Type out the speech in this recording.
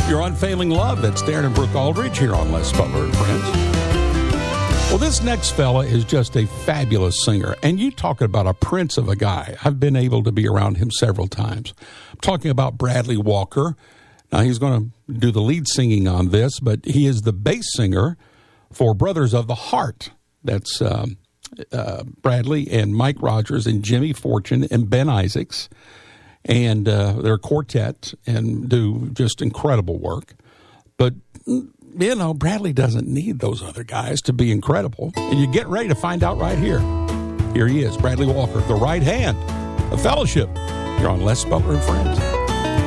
Your unfailing love. That's Darren and Brooke Aldridge here on Les Butler and Friends. Well, this next fella is just a fabulous singer. And you talking about a prince of a guy. I've been able to be around him several times. I'm talking about Bradley Walker. Now, he's going to do the lead singing on this, but he is the bass singer for Brothers of the Heart. That's Bradley and Mike Rogers and Jimmy Fortune and Ben Isaacs. And they're a quartet and do just incredible work. But, you know, Bradley doesn't need those other guys to be incredible. And you get ready to find out right here. Here he is, Bradley Walker, the right hand of fellowship. You're on Les Butler and Friends.